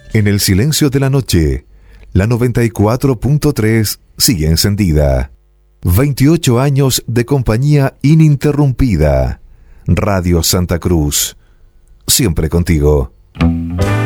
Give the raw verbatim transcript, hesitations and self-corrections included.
En el silencio de la noche, la noventa y cuatro punto tres sigue encendida. veintiocho años de compañía ininterrumpida. Radio Santa Cruz. Siempre contigo.